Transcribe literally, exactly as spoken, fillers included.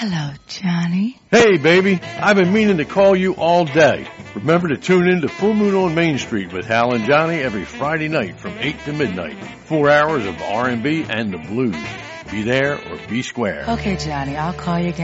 Hello, Johnny. Hey, baby. I've been meaning to call you all day. Remember to tune in to Full Moon on Main Street with Hal and Johnny every Friday night from eight to midnight. Four hours of R and B and the blues. Be there or be square. Okay, Johnny, I'll call you again.